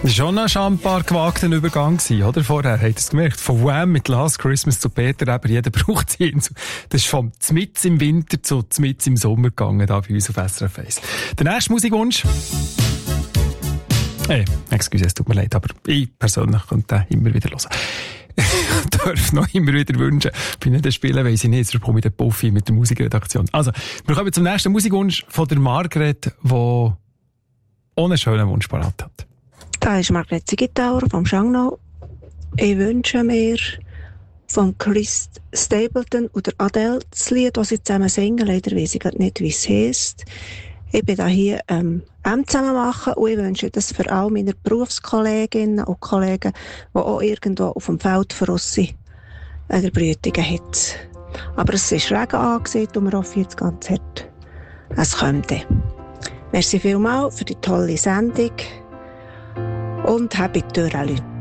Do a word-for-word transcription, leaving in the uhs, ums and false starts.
Das war schon ein schambar gewagter Übergang, oder? Vorher, habt ihr es gemerkt? Von Wham mit Last Christmas zu Peter, aber jeder braucht sie. Das ist vom Zmitz im Winter zu Zmitz im Sommer gegangen, da bei uns auf S R F eins. Der nächste Musikwunsch. Hey, excuse, es tut mir leid, aber ich persönlich könnte den immer wieder hören. Ich darf noch immer wieder wünschen. Bei nicht spielen weiss ich nicht, jetzt bekomme ich den Puffy mit der Musikredaktion. Also, wir kommen zum nächsten Musikwunsch von der Margret, die ohne einen schönen Wunsch parat hat. Da ist Margret Sigitauer vom Schangnau. Ich wünsche mir von Chris Stapleton oder Adele das Lied, das sie zusammen singen. Leider weiss ich nicht, wie es heisst. Ich bin da hier ähm, M zusammen machen und ich wünsche das für all meine Berufskolleginnen und Kollegen, die auch irgendwo auf dem Feld draussen eine Brütung haben. Aber es ist Regen angesehen und wir hoffen jetzt ganz hart, es kommt. Merci vielmals für die tolle Sendung und happy Türen, Leute.